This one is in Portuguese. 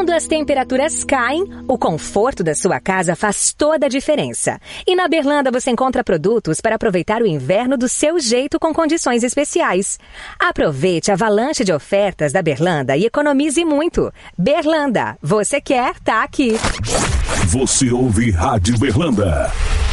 Quando as temperaturas caem, o conforto da sua casa faz toda a diferença. E na Berlanda você encontra produtos para aproveitar o inverno do seu jeito com condições especiais. Aproveite a avalanche de ofertas da Berlanda e economize muito. Berlanda, você quer, tá aqui. Você ouve Rádio Berlanda.